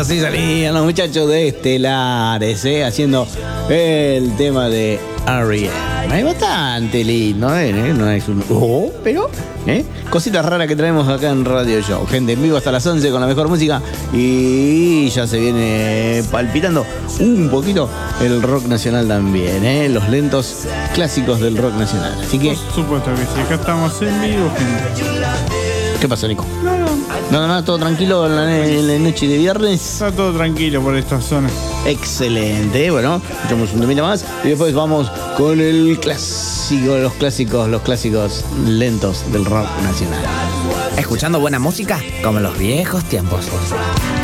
Así salían los muchachos de Estelares, haciendo el tema de R.E.M. Es bastante lindo, no es un pero cositas raras que traemos acá en Radio Show. Gente en vivo hasta las 11 con la mejor música y ya se viene palpitando un poquito el rock nacional también, los lentos clásicos del rock nacional. Así que... Por supuesto que sí, acá estamos en vivo, gente. ¿Qué pasó, Nico? No, todo tranquilo en la noche de viernes. Está todo tranquilo por esta zona. Excelente, bueno, escuchamos un temita más y después vamos con el clásico, los clásicos lentos del rock nacional. Escuchando buena música como en los viejos tiempos.